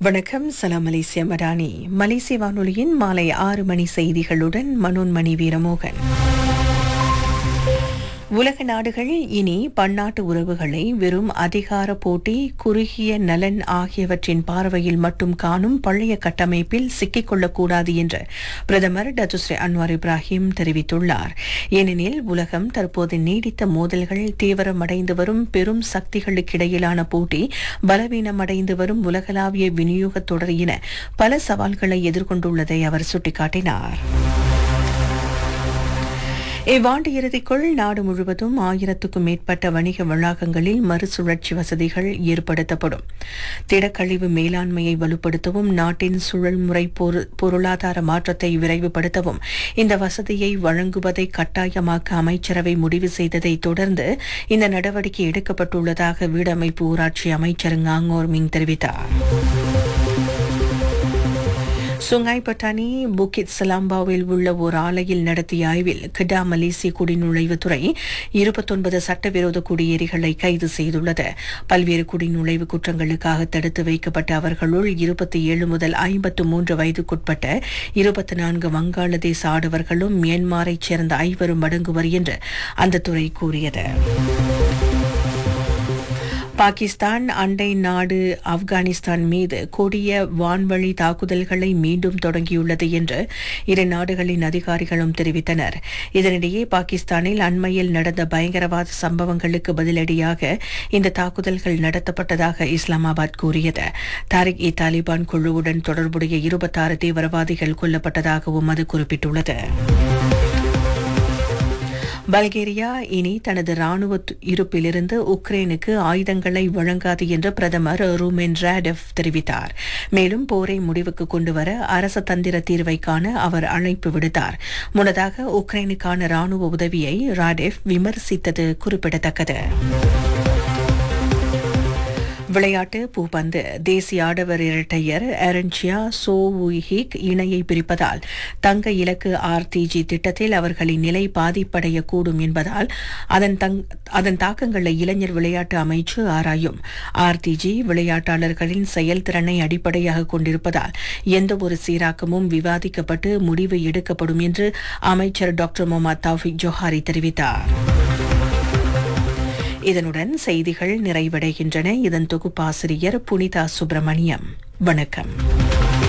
வணக்கம். சலாம் மலேசியா மடானி. மலேசிய வானொலியின் மாலை 6 மணி செய்திகளுடன் மனோன்மணி வீரமோகன். உலக நாடுகள் இனி பன்னாட்டு உறவுகளை வெறும் அதிகார போட்டி, குறுகிய நலன் ஆகியவற்றின் பார்வையில் மட்டும் காணும் பழைய கட்டமைப்பில் சிக்கிக்கொள்ளக்கூடாது என்று பிரதமர் டத்துஸ்ரீ அன்வார் இப்ராஹிம் தெரிவித்துள்ளார். ஏனெனில் உலகம் தற்போது நீடித்த மோதல்கள், தீவிரமடைந்து வரும் பெரும் சக்திகளுக்கிடையிலான போட்டி, பலவீனமடைந்து வரும் உலகளாவிய விநியோகத் தொடர் என பல சவால்களை எதிர்கொண்டுள்ளதை அவர் சுட்டிக்காட்டினார். இவ்வாண்டு இறுதிக்குள் நாடு முழுவதும் 1000க்கும் மேற்பட்ட வணிக வளாகங்களில் மறுசுழற்சி வசதிகள் ஏற்படுத்தப்படும். திடக்கழிவு மேலாண்மையை வலுப்படுத்தவும், நாட்டின் சுழல்முறை பொருளாதார மாற்றத்தை விரைவுபடுத்தவும் இந்த வசதியை வழங்குவதை கட்டாயமாக்க அமைச்சரவை முடிவு செய்ததை தொடர்ந்து இந்த நடவடிக்கை எடுக்கப்பட்டுள்ளதாக வீடமைப்பு ஊராட்சி அமைச்சர் ஞாங்கோர் மிங் தெரிவித்தார். சுங்காய் பட்டானி புக்கிட் சலாம்பாவில் உள்ள ஓர் ஆலையில் நடத்திய ஆய்வில் கிடா மலேசிய குடிநுழைவுத்துறை 29 சட்டவிரோத குடியேறிகளை கைது செய்துள்ளது. பல்வேறு குடிநுழைவு குற்றங்களுக்காக தடுத்து வைக்கப்பட்ட அவர்களுள் 27 முதல் 53 வயதுக்குட்பட்ட 24 வங்காளதேச ஆடவர்களும் மியான்மரைச் சேர்ந்த 5 அடங்குவர் என்று அந்த துறை கூறியது. பாகிஸ்தான் அண்டை நாடு ஆப்கானிஸ்தான் மீது கொடிய வான்வழி தாக்குதல்களை மீண்டும் தொடங்கியுள்ளது என்று இரு நாடுகளின் அதிகாரிகளும் தெரிவித்தனர். இதனிடையே பாகிஸ்தானில் அண்மையில் நடந்த பயங்கரவாத சம்பவங்களுக்கு பதிலடியாக இந்த தாக்குதல்கள் நடத்தப்பட்டதாக இஸ்லாமாபாத் கூறியது. தாரிக்-இ-தாலிபான் குழுவுடன் தொடர்புடைய 26 தீவிரவாதிகள் கொல்லப்பட்டதாகவும் அது குறிப்பிட்டுள்ளது. பல்கேரியா இனி தனது ராணுவ இருப்பிலிருந்து உக்ரைனுக்கு ஆயுதங்களை வழங்காது என்று பிரதமர் ரூமென் ராடெவ் தெரிவித்தார். மேலும் போரை முடிவுக்கு கொண்டுவர அரச தந்திர தீர்வை காண அவர் அழைப்பு விடுத்தார். முன்னதாக உக்ரைனுக்கான ராணுவ உதவியை ராடெவ் விமர்சித்தது குறிப்பிடத்தக்கது. விளையாட்டு பூப்பந்து. தேசிய ஆடவர் இரட்டையர் அரன்சியா சோவுஹிக் இணையை பிரிப்பதால் தங்க இலக்கு ஆர்டிஜி திட்டத்தில் அவர்களின் நிலை பாதிப்படையக்கூடும் என்பதால் அதன் தாக்கங்களை இளைஞர் விளையாட்டு அமைச்சு ஆராயும். ஆர்டிஜி விளையாட்டாளர்களின் செயல்திறனை அடிப்படையாக கொண்டிருப்பதால் எந்தவொரு சீராக்கமும் விவாதிக்கப்பட்டு முடிவு எடுக்கப்படும் என்று அமைச்சர் டாக்டர் முகமது தௌஃபிக் ஜோஹாரி தெரிவித்தார். இதனுடன் செய்திகள் நிறைவடைகின்றன. இதன் தொகுப்பாசிரியர் புனிதா சுப்பிரமணியம். வணக்கம்.